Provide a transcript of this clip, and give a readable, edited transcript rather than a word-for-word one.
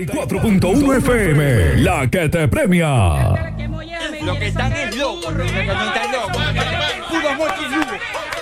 4.1 FM, la que te premia. Lo que están es locos, los que no están locos. Puros mochis.